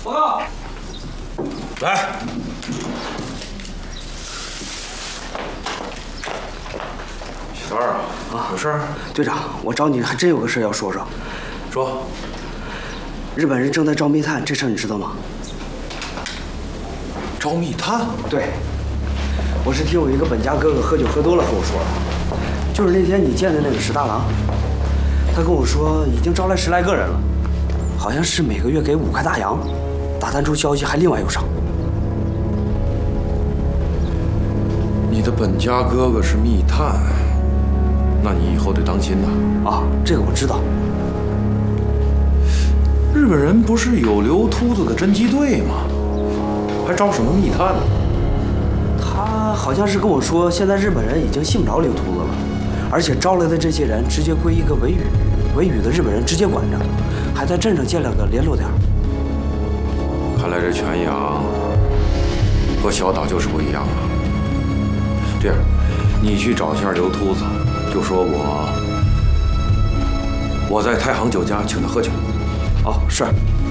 报告。 来。小二啊，有事儿？ 队长，我找你还真有个事要说说。 说。 日本人正在招密探，这事你知道吗？ 招密探？ 对。我是听我一个本家哥哥喝酒喝多了和我说的，就是那天你见的那个石大郎，他跟我说已经招来10来个人了，好像是每个月给5块大洋，打探出消息还另外有赏。 你的本家哥哥是密探，那你以后得当心呐。 啊，这个我知道。 日本人不是有留秃子的侦缉队吗？还招什么密探呢？ 他好像是跟我说，现在日本人已经信不着刘秃子了，而且招来的这些人直接归一个维语的日本人直接管着，还在镇上建了个联络点。 看来这全洋和小岛就是不一样啊。这样，你去找一下刘秃子，就说我在太行酒家请他喝酒。 哦，是。